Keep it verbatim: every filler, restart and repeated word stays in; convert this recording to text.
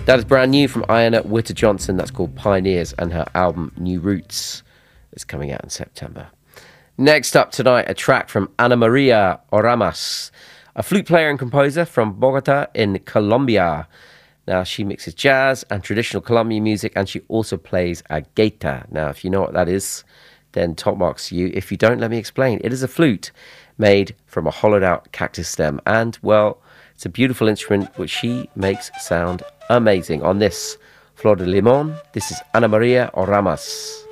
That is brand new from Iona Witter Johnson. That's called Pioneers, and her album New Roots is coming out in September. Next up tonight, a track from Ana Maria Oramas, a flute player and composer from Bogota in Colombia. Now, she mixes jazz and traditional Colombian music, and she also plays a gaita. Now, if you know what that is, then top marks to you. If you don't, let me explain. It is a flute made from a hollowed-out cactus stem, and, well, it's a beautiful instrument which she makes sound amazing. On this Flor de Limon, this is Ana Maria Oramas.